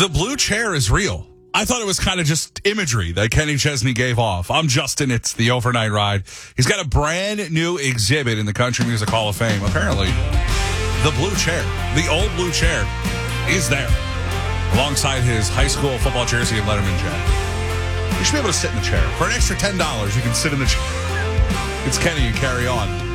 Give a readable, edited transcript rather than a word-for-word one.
The blue chair is real. I thought it was kind of just imagery that Kenny Chesney gave off. I'm Justin. It's the overnight ride. He's got a brand new exhibit in the Country Music Hall of Fame. Apparently, the blue chair, the old blue chair, is there alongside his high school football jersey and Letterman jacket. You should be able to sit in the chair. For an extra $10, you can sit in the chair. It's Kenny and carry on.